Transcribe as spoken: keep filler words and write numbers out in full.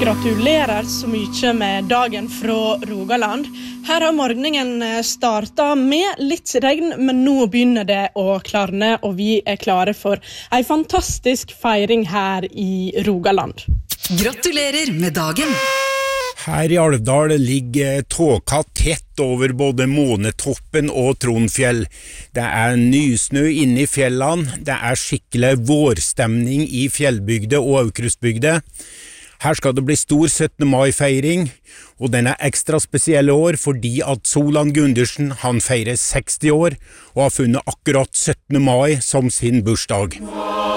Gratulerer så mye med dagen fra Rogaland. Her har morgenen startet med litt regn, men nå begynner det å klarne, og vi er klare for en fantastisk feiring her i Rogaland. Gratulerer med dagen! Her i Alvdal ligger tåka tett over både Månetoppen og Tronfjell. Det er nysnø inne i fjellene, det er skikkelig vårstemning i fjellbygde og Aukrustbygde. Her skal det bli stor syttende mai-feiring, og den er ekstra spesiell år fordi at Solan Gundersen han feirer seksti år og har funnet akkurat syttende mai som sin bursdag.